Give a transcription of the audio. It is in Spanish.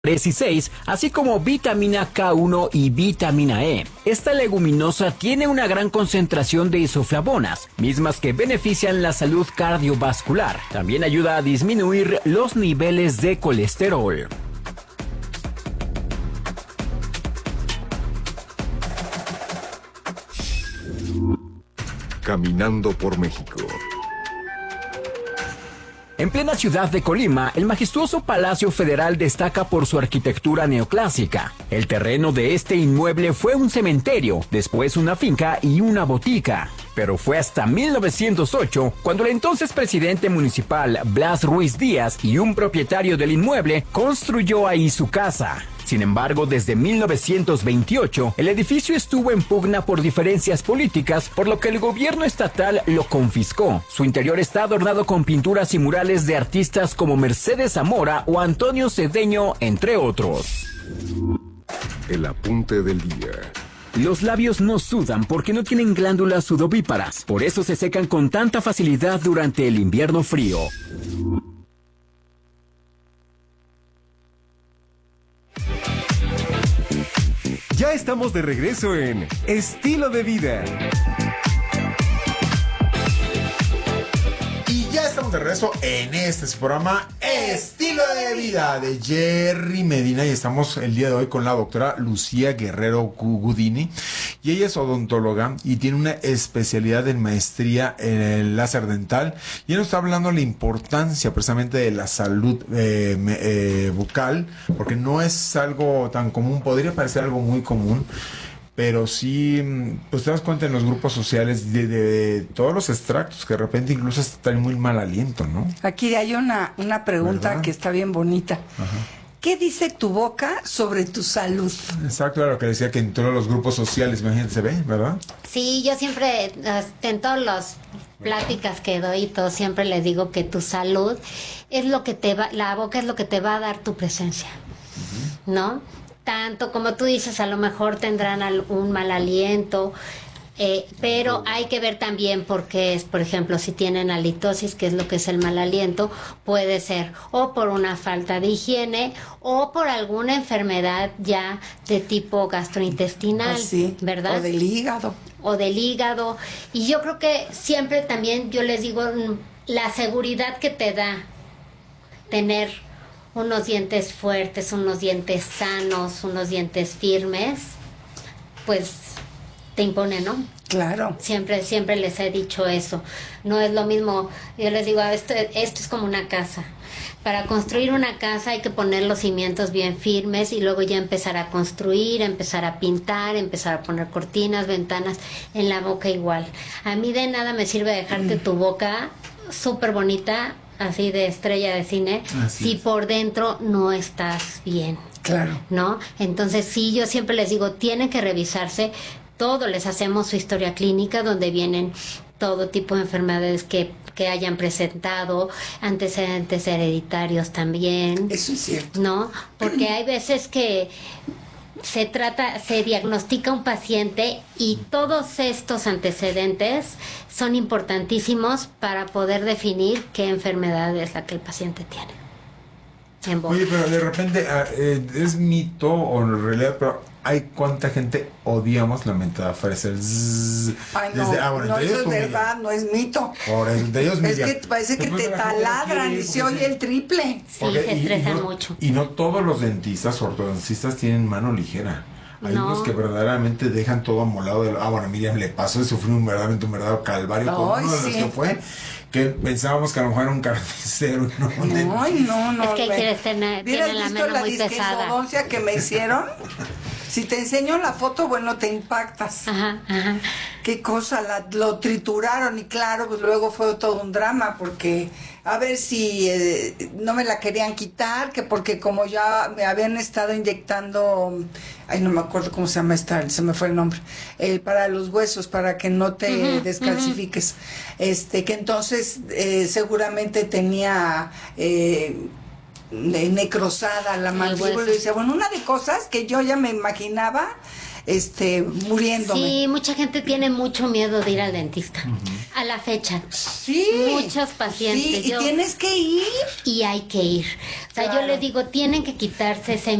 3 y 6, así como vitamina K1 y vitamina E. Esta leguminosa tiene una gran concentración de isoflavonas, mismas que benefician la salud cardiovascular. También ayuda a disminuir los niveles de colesterol. Caminando por México. En plena ciudad de Colima, el majestuoso Palacio Federal destaca por su arquitectura neoclásica. El terreno de este inmueble fue un cementerio, después una finca y una botica. Pero fue hasta 1908 cuando el entonces presidente municipal Blas Ruiz Díaz y un propietario del inmueble construyó ahí su casa. Sin embargo, desde 1928, el edificio estuvo en pugna por diferencias políticas, por lo que el gobierno estatal lo confiscó. Su interior está adornado con pinturas y murales de artistas como Mercedes Zamora o Antonio Cedeño, entre otros. El apunte del día. Los labios no sudan porque no tienen glándulas sudovíparas, por eso se secan con tanta facilidad durante el invierno frío. Ya estamos de regreso en Estilo de Vida. Y ya estamos de regreso en este programa Estilo de Vida de Jerry Medina, y estamos el día de hoy con la doctora Lucía Guerrero Gudini, y ella es odontóloga y tiene una especialidad en maestría en el láser dental, y ella nos está hablando de la importancia precisamente de la salud bucal, porque no es algo tan común, podría parecer algo muy común, pero sí, pues te das cuenta en los grupos sociales de todos los extractos que de repente incluso están muy mal aliento, ¿no? Aquí hay una pregunta, ¿verdad?, que está bien bonita. Ajá. ¿Qué dice tu boca sobre tu salud? Exacto, era lo que decía, que en todos los grupos sociales, imagínate, se ve, ¿verdad? Sí, yo siempre, en todas las pláticas que doy, todo, siempre les digo que tu salud es lo que la boca es lo que te va a dar tu presencia, ¿no? Tanto como tú dices, a lo mejor tendrán un mal aliento, pero hay que ver también por qué es. Por ejemplo, si tienen halitosis, que es lo que es el mal aliento, puede ser o por una falta de higiene o por alguna enfermedad ya de tipo gastrointestinal, sí, ¿verdad? O del hígado. O del hígado. Y yo creo que siempre también yo les digo, la seguridad que te da tener unos dientes fuertes, unos dientes sanos, unos dientes firmes, pues te impone, ¿no? Claro. Siempre les he dicho eso. No es lo mismo, yo les digo, esto es como una casa. Para construir una casa hay que poner los cimientos bien firmes y luego ya empezar a construir, empezar a pintar, empezar a poner cortinas, ventanas. En la boca igual. A mí de nada me sirve dejarte tu boca súper bonita, así de estrella de cine, si por dentro no estás bien. Claro. ¿No? Entonces sí, yo siempre les digo, tienen que revisarse. Todo les hacemos su historia clínica, donde vienen todo tipo de enfermedades que hayan presentado, antecedentes hereditarios también. Eso es cierto. ¿No? Porque hay veces que se diagnostica un paciente y todos estos antecedentes son importantísimos para poder definir qué enfermedad es la que el paciente tiene. Oye, pero de repente es mito o en realidad, pero hay cuánta gente odiamos la mentada fresa. Ay, no, no, eso es verdad, no es mito. Es que parece que te taladran y se oye el triple. Sí, se estresan mucho. Y no todos los dentistas o ortodoncistas tienen mano ligera. Hay unos que verdaderamente dejan todo amolado. Bueno, Miriam le pasó y sufrió un verdadero calvario con uno de los que fue, que pensábamos que a lo mejor era un carnicero. No. Es que quieres tener la mano muy pesada. ¿Vieras que me hicieron? Si te enseño la foto, bueno, te impactas. Ajá. Qué cosa, lo trituraron y claro, pues luego fue todo un drama porque a ver si no me la querían quitar, que porque como ya me habían estado inyectando, no me acuerdo cómo se llama se me fue el nombre, para los huesos, para que no te descalcifiques, que entonces seguramente tenía necrosada la mandíbula. Y decía, bueno, una de cosas que yo ya me imaginaba muriéndome. Sí, mucha gente tiene mucho miedo de ir al dentista. A la fecha. Sí. Muchos pacientes. Sí, y tienes que ir. Y hay que ir. O sea, Claro. yo les digo, tienen que quitarse ese